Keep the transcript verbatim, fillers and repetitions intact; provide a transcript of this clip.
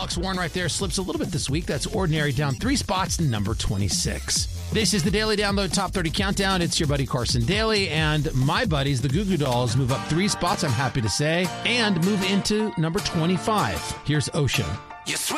Alex Warren right there slips a little bit this week. That's Ordinary down three spots to number twenty-six. This is the Daily Download Top thirty Countdown. It's your buddy Carson Daly, and my buddies, the Goo Goo Dolls, move up three spots, I'm happy to say, and move into number twenty-five. Here's Ocean. You